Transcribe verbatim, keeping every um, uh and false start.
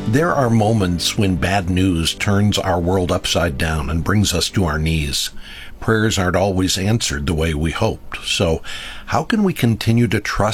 There are moments when bad news turns our world upside down and brings us to our knees. Prayers aren't always answered the way we hoped. So, how can we continue to trust